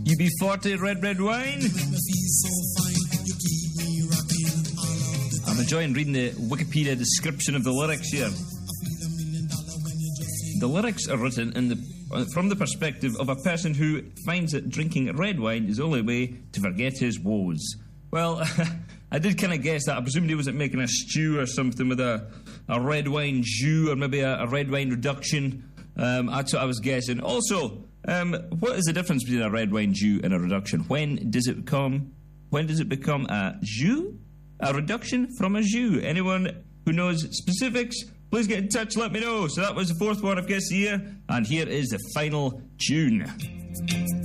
UB40, red wine. I'm enjoying reading the Wikipedia description of the lyrics here. The lyrics are written from the perspective of a person who finds that drinking red wine is the only way to forget his woes. Well, I did kind of guess that. I presumed he wasn't making a stew or something with a red wine jus or maybe a red wine reduction. That's what I was guessing. Also, what is the difference between a red wine jus and a reduction? When does it become a jus? A reduction from a jus? Anyone who knows specifics, please get in touch, let me know. So that was the fourth one of Guess the Year, and here is the final tune.